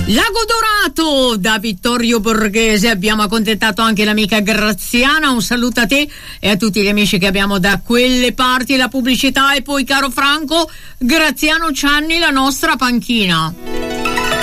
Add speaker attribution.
Speaker 1: Lago Dorato da Vittorio Borghese. Abbiamo accontentato anche l'amica Graziana. Un saluto a te e a tutti gli amici che abbiamo da quelle parti. La pubblicità e poi, caro Franco, Graziano Cianni, la nostra panchina.